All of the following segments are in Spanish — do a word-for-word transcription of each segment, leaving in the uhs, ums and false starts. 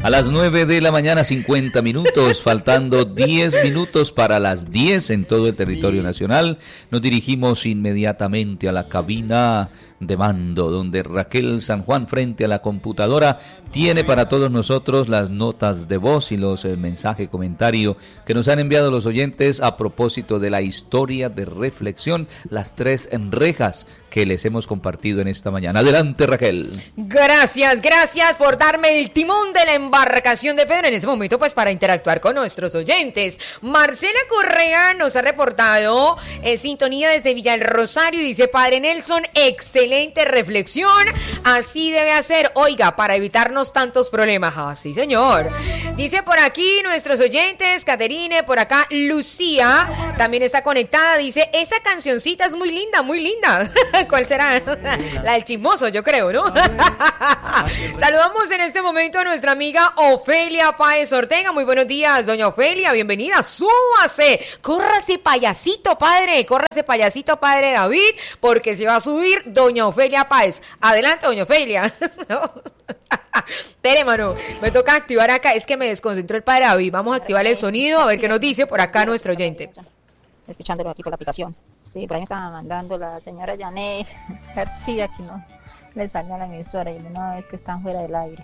A las nueve de la mañana, cincuenta minutos, faltando diez minutos para las diez en todo el territorio nacional, nos dirigimos inmediatamente a la cabina de mando, donde Raquel San Juan, frente a la computadora, tiene para todos nosotros las notas de voz y los eh, mensajes, comentario que nos han enviado los oyentes a propósito de la historia de reflexión, las tres rejas que les hemos compartido en esta mañana. Adelante, Raquel. Gracias, gracias por darme el timón de la embarcación de Pedro en ese momento, pues para interactuar con nuestros oyentes. Marcela Correa nos ha reportado eh, sintonía desde Villa del Rosario y dice: Padre Nelson, excelente reflexión, así debe hacer, oiga, para evitarnos tantos problemas. Ah, sí, señor. Dice por aquí nuestros oyentes, Caterine, por acá Lucía, también está conectada, dice: esa cancioncita es muy linda, muy linda. ¿Cuál será? La del chismoso, yo creo, ¿no? Saludamos en este momento a nuestra amiga Ofelia Páez Ortega. Muy buenos días, doña Ofelia, bienvenida. Súbase, córrase payasito, padre, córrase payasito, padre David, porque se va a subir doña Ofelia Páez. Adelante, doña Ofelia. Espere, mano, me toca activar acá, es que me desconcentró el padre David. Vamos a activar el sonido, a ver qué nos dice por acá nuestro oyente. Escuchándolo aquí por la aplicación. Sí, por ahí me estaba mandando la señora Yané García, que no le salió a la emisora, y no, es que están fuera del aire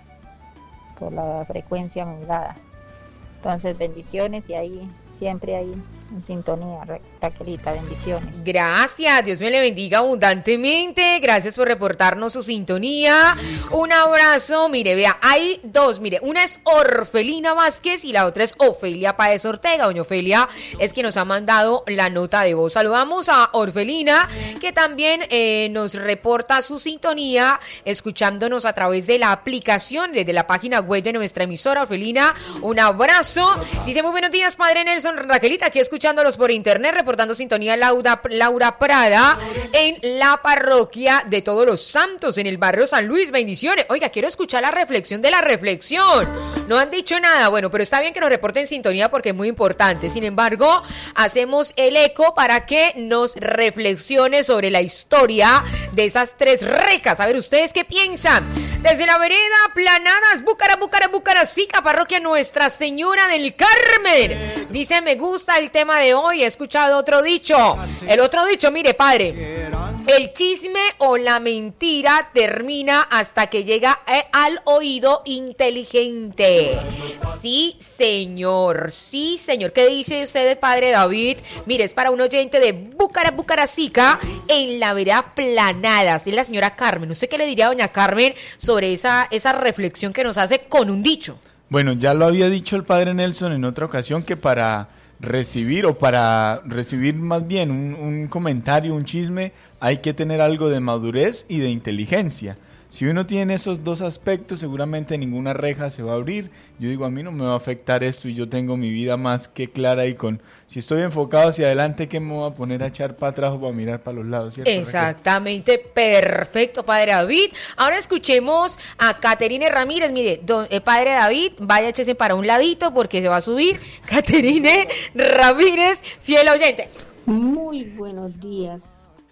por la frecuencia modulada. Entonces, bendiciones, y ahí siempre ahí en sintonía, Raquelita, bendiciones. Gracias, Dios me le bendiga abundantemente, gracias por reportarnos su sintonía, un abrazo. Mire, vea, hay dos, mire, una es Orfelina Vázquez y la otra es Ofelia Páez Ortega. Doña Ofelia es quien nos ha mandado la nota de voz. Saludamos a Orfelina, que también eh, nos reporta su sintonía, escuchándonos a través de la aplicación, desde la página web de nuestra emisora. Orfelina, un abrazo. Dice: muy buenos días, Padre Nelson, Raquelita, aquí escuchándolos por internet, reportando sintonía Laura, Laura Prada en la parroquia de Todos los Santos en el barrio San Luis. Bendiciones. Oiga, quiero escuchar la reflexión de la reflexión. No han dicho nada, bueno, pero está bien que nos reporten sintonía porque es muy importante. Sin embargo, hacemos el eco para que nos reflexione sobre la historia de esas tres recas. A ver, ¿ustedes qué piensan? Desde la vereda Planadas, Búcara, Búcara, Bucaracica, parroquia Nuestra Señora del Carmen. Dice: me gusta el tema de hoy, he escuchado otro dicho. El otro dicho, mire, padre, el chisme o la mentira termina hasta que llega al oído inteligente. Sí, señor, sí, señor. ¿Qué dice usted, padre David? Mire, es para un oyente de Búcara, Bucaracica, en la vereda Planadas. Es la señora Carmen. ¿Usted qué le diría a doña Carmen sobre esa, esa reflexión que nos hace con un dicho? Bueno, ya lo había dicho el padre Nelson en otra ocasión, que para recibir o para recibir más bien un, un comentario, un chisme, hay que tener algo de madurez y de inteligencia. Si uno tiene esos dos aspectos, seguramente ninguna reja se va a abrir. Yo digo, a mí no me va a afectar esto y yo tengo mi vida más que clara, y con, si estoy enfocado hacia adelante, ¿qué me voy a poner a echar para atrás o para mirar para los lados? ¿Cierto, exactamente, Raquel? Perfecto, padre David. Ahora escuchemos a Caterine Ramírez. Mire, don, eh, padre David, vaya, échese para un ladito porque se va a subir. Caterine Ramírez, fiel oyente. Muy buenos días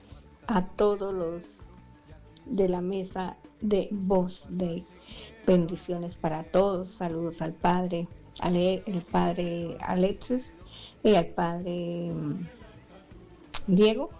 a todos los de la mesa de voz de bendiciones para todos. Saludos al padre Ale, el padre Alexis y al padre Diego.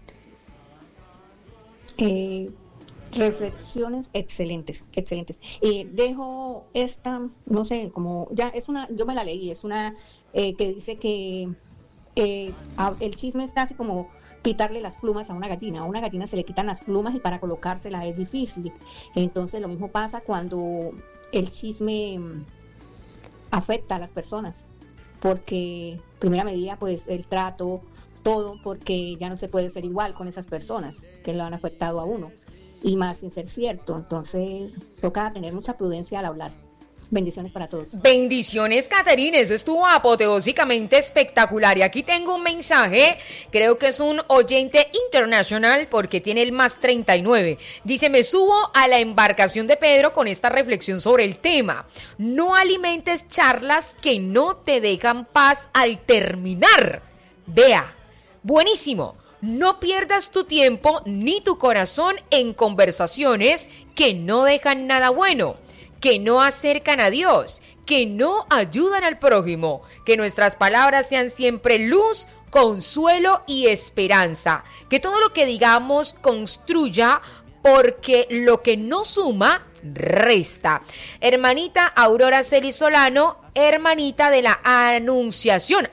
Eh, reflexiones excelentes, excelentes. Eh, dejo esta, no sé, como ya es una, yo me la leí, es una eh, que dice que eh, el chisme es casi como quitarle las plumas a una gallina. A una gallina se le quitan las plumas y para colocárselas es difícil. Entonces lo mismo pasa cuando el chisme afecta a las personas, porque primera medida pues el trato, todo, porque ya no se puede ser igual con esas personas que lo han afectado a uno, y más sin ser cierto. Entonces toca tener mucha prudencia al hablar. Bendiciones para todos. Bendiciones, Caterine, eso estuvo apoteósicamente espectacular. Y aquí tengo un mensaje, creo que es un oyente internacional porque tiene el más treinta y nueve. Dice: me subo a la embarcación de Pedro con esta reflexión sobre el tema. No alimentes charlas que no te dejan paz al terminar. Vea, buenísimo. No pierdas tu tiempo ni tu corazón en conversaciones que no dejan nada bueno. que no acercan a Dios, que no ayudan al prójimo, que nuestras palabras sean siempre luz, consuelo y esperanza, que todo lo que digamos construya, porque lo que no suma, resta. Hermanita Aurora Celis Solano, hermanita de la Anunciación.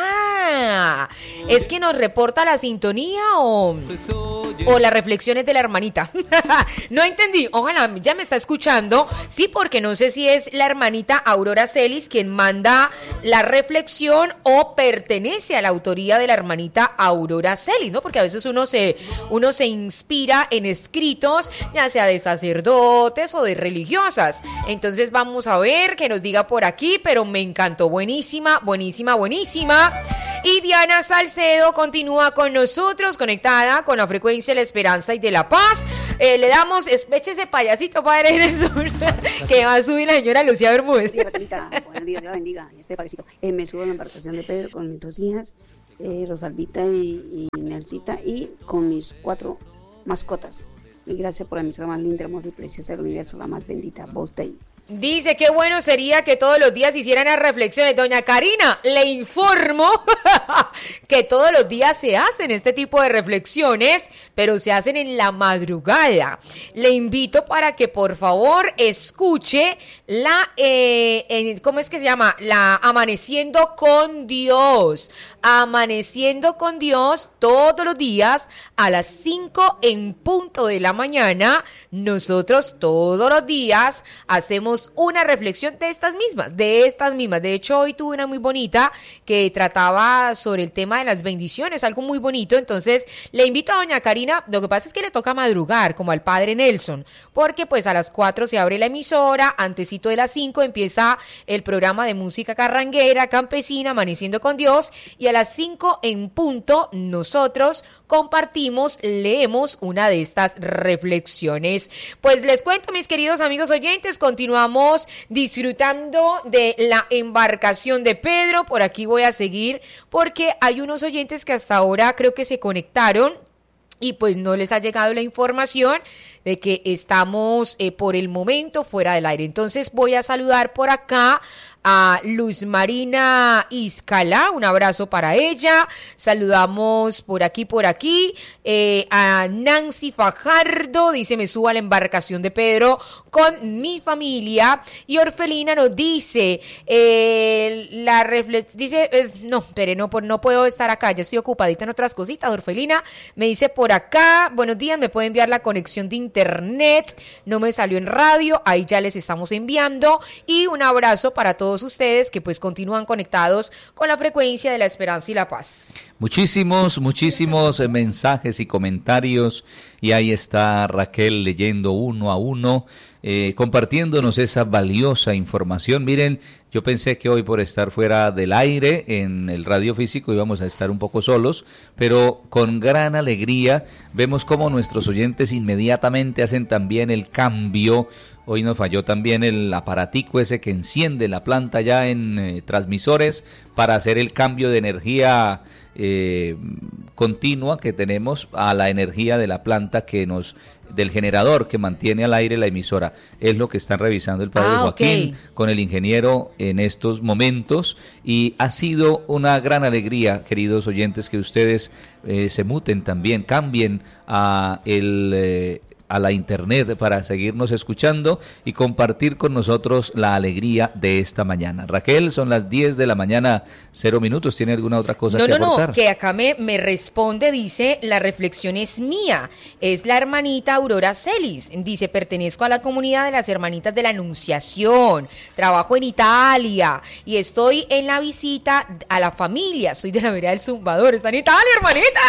Ah, ¿es que nos reporta la sintonía o, o las reflexiones de la hermanita? No entendí, ojalá ya me está escuchando. Sí, porque no sé si es la hermanita Aurora Celis quien manda la reflexión o pertenece a la autoría de la hermanita Aurora Celis, ¿no? Porque a veces uno se, uno se inspira en escritos, ya sea de sacerdotes o de religiosas. Entonces vamos a ver que nos diga por aquí, pero me encantó, buenísima, buenísima, buenísima. Y Diana Salcedo continúa con nosotros, conectada con la frecuencia de la esperanza y de la paz. Eh, le damos, ese payasito, padre Nelson, que va a subir la señora Lucía Bermúdez. Buenos días, buenos días, Dios bendiga. Este payasito. Eh, me subo a la embarcación de Pedro con mis dos hijas, eh, Rosalvita y, y Nelsita, y con mis cuatro mascotas. Y gracias por la emisora más linda, hermosa y preciosa del universo, la más bendita, vos te. Dice, qué bueno sería que todos los días hicieran las reflexiones. Doña Karina, le informo que todos los días se hacen este tipo de reflexiones, pero se hacen en la madrugada. Le invito para que por favor escuche la, eh, en, ¿cómo es que se llama? La Amaneciendo con Dios. Amaneciendo con Dios todos los días a las cinco en punto de la mañana. Nosotros todos los días hacemos una reflexión de estas mismas, de estas mismas. De hecho, hoy tuve una muy bonita que trataba sobre el tema de las bendiciones, algo muy bonito. Entonces, le invito a doña Karina, lo que pasa es que le toca madrugar, como al padre Nelson, porque pues a las cuatro se abre la emisora, antesito de las cinco empieza el programa de música carranguera, campesina, Amaneciendo con Dios, y a las cinco en punto nosotros compartimos, leemos una de estas reflexiones. Pues les cuento, mis queridos amigos oyentes, continuamos disfrutando de la embarcación de Pedro. Por aquí voy a seguir porque hay unos oyentes que hasta ahora creo que se conectaron y pues no les ha llegado la información de que estamos eh, por el momento fuera del aire. Entonces voy a saludar por acá a Luz Marina Iscala, un abrazo para ella. Saludamos por aquí, por aquí, eh, a Nancy Fajardo, dice, me subo a la embarcación de Pedro con mi familia. Y Orfelina nos dice, eh, la refle- dice, es, no, pero no, no puedo estar acá, ya estoy ocupadita en otras cositas. Orfelina me dice por acá, buenos días, me puede enviar la conexión de internet, no me salió en radio, ahí ya les estamos enviando. Y un abrazo para todos ustedes que pues continúan conectados con la frecuencia de la esperanza y la paz. Muchísimos, muchísimos mensajes y comentarios, y ahí está Raquel leyendo uno a uno, eh, compartiéndonos esa valiosa información. Miren, yo pensé que hoy por estar fuera del aire en el radio físico íbamos a estar un poco solos, pero con gran alegría vemos cómo nuestros oyentes inmediatamente hacen también el cambio. Hoy nos falló también el aparatico ese que enciende la planta ya en eh, transmisores para hacer el cambio de energía eh, continua que tenemos a la energía de la planta que nos del generador que mantiene al aire la emisora. Es lo que están revisando el padre ah, Joaquín okay. con el ingeniero en estos momentos, y ha sido una gran alegría, queridos oyentes, que ustedes eh, se muten también, cambien a el eh, a la internet para seguirnos escuchando y compartir con nosotros la alegría de esta mañana. Raquel, son las diez de la mañana, cero minutos. ¿Tiene alguna otra cosa no, que no, aportar? No, no, que acá me, me responde, dice, la reflexión es mía, es la hermanita Aurora Celis, dice, pertenezco a la comunidad de las hermanitas de la Anunciación, trabajo en Italia y estoy en la visita a la familia, soy de la vereda del Zumbador, está en Italia, hermanita.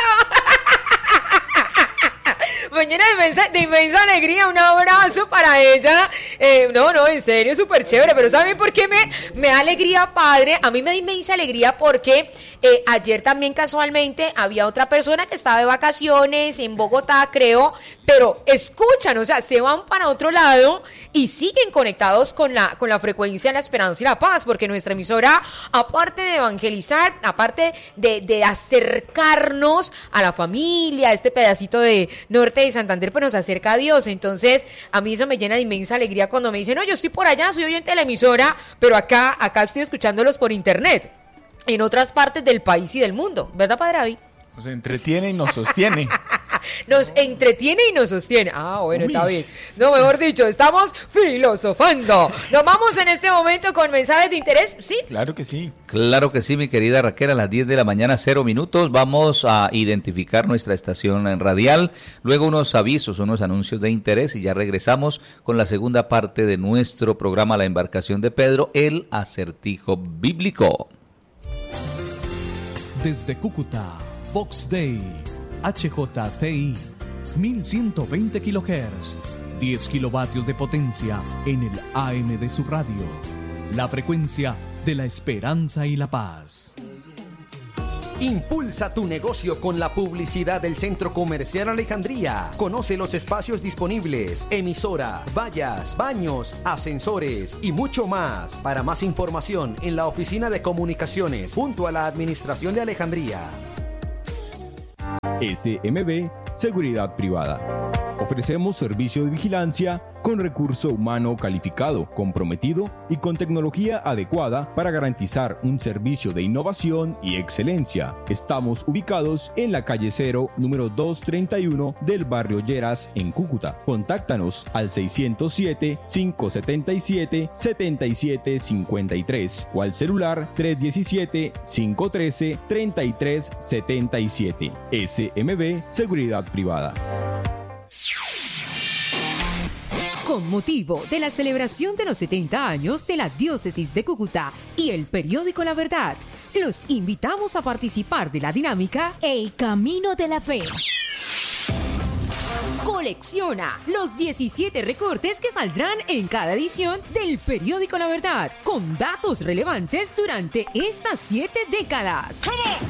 Mañana de inmensa, de inmensa alegría, un abrazo para ella. Eh, no, no, en serio, súper chévere. Pero ¿saben por qué me, me da alegría, padre? A mí me da inmensa alegría porque eh, ayer también casualmente había otra persona que estaba de vacaciones en Bogotá, creo, pero escuchan, o sea, se van para otro lado y siguen conectados con la, con la frecuencia de la esperanza y la paz, porque nuestra emisora, aparte de evangelizar, aparte de, de acercarnos a la familia, a este pedacito de norte de Santander, pues nos acerca a Dios. Entonces, a mí eso me llena de inmensa alegría cuando me dicen, no, yo estoy por allá, soy oyente de la emisora, pero acá, acá estoy escuchándolos por internet, en otras partes del país y del mundo, ¿verdad, Padre David? Nos entretiene y nos sostiene. Nos entretiene y nos sostiene. Ah, bueno, Uy. Está bien. No, mejor dicho, estamos filosofando. Nos vamos en este momento con mensajes de interés, ¿sí? Claro que sí. Claro que sí, mi querida Raquel, a las diez de la mañana, cero minutos, vamos a identificar nuestra estación radial, luego unos avisos, unos anuncios de interés y ya regresamos con la segunda parte de nuestro programa La Embarcación de Pedro, el acertijo bíblico. Desde Cúcuta, Vox Day, H J T I, mil ciento veinte kilohertz, diez kilovatios de potencia en el A M de su radio. La frecuencia de la esperanza y la paz. Impulsa tu negocio con la publicidad del Centro Comercial Alejandría. Conoce los espacios disponibles, emisora, vallas, baños, ascensores y mucho más. Para más información en la oficina de comunicaciones junto a la Administración de Alejandría. S M B Seguridad Privada. Ofrecemos servicio de vigilancia con recurso humano calificado, comprometido y con tecnología adecuada para garantizar un servicio de innovación y excelencia. Estamos ubicados en la calle cero, número doscientos treinta y uno del barrio Lleras, en Cúcuta. Contáctanos al seiscientos siete, quinientos setenta y siete, setenta y siete cincuenta y tres o al celular trescientos diecisiete, quinientos trece, treinta y tres setenta y siete. S M B Seguridad Privada. Con motivo de la celebración de los setenta años de la Diócesis de Cúcuta y el periódico La Verdad, los invitamos a participar de la dinámica El Camino de la Fe. Colecciona los diecisiete recortes que saldrán en cada edición del periódico La Verdad, con datos relevantes durante estas siete décadas.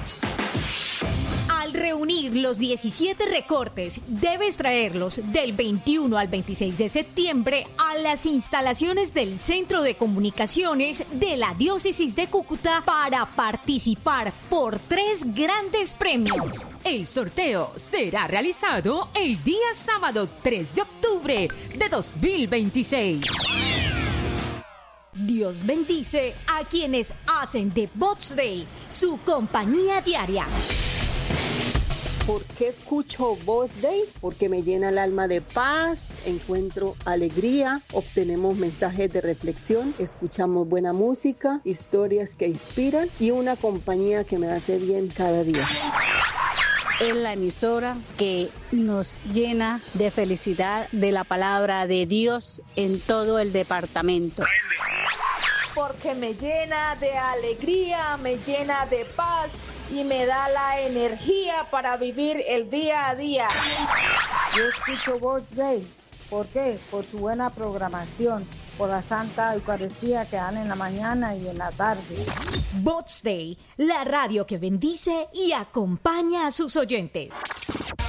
Al reunir los diecisiete recortes, debes traerlos del veintiuno al veintiséis de septiembre a las instalaciones del Centro de Comunicaciones de la Diócesis de Cúcuta para participar por tres grandes premios. El sorteo será realizado el día sábado tres de octubre de dos mil veintiséis. Dios bendice a quienes hacen de Vox Day su compañía diaria. ¿Por qué escucho Vox Day? Porque me llena el alma de paz, encuentro alegría, obtenemos mensajes de reflexión, escuchamos buena música, historias que inspiran y una compañía que me hace bien cada día. Es la emisora que nos llena de felicidad de la palabra de Dios en todo el departamento. Porque me llena de alegría, me llena de paz y me da la energía para vivir el día a día. Yo escucho Vox Day. ¿Por qué? Por su buena programación, por la Santa Eucaristía que dan en la mañana y en la tarde. Vox Day, la radio que bendice y acompaña a sus oyentes.